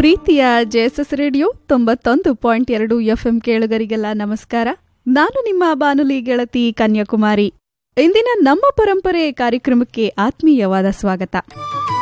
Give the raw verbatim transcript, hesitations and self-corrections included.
ಪ್ರೀತಿಯ JSS radio ತೊಂಬತ್ತೊಂದು point ಎರಡು ಎಫ್ಎಂ ಕೇಳುಗರಿಗೆಲ್ಲ ನಮಸ್ಕಾರ. ನಾನು ನಿಮ್ಮ ಬಾನುಲಿ ಗೆಳತಿ ಕನ್ಯಾಕುಮಾರಿ. ಇಂದಿನ ನಮ್ಮ ಪರಂಪರೆ ಕಾರ್ಯಕ್ರಮಕ್ಕೆ ಆತ್ಮೀಯವಾದ ಸ್ವಾಗತ.